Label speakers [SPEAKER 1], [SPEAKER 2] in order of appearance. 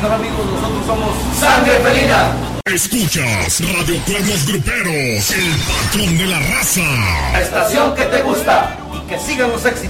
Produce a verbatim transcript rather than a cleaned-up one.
[SPEAKER 1] mejor amigos, nosotros somos Sangre Felina.
[SPEAKER 2] Escuchas Radio Cuernos Gruperos, el patrón de la raza.
[SPEAKER 1] La estación que te gusta y que sigan los éxitos.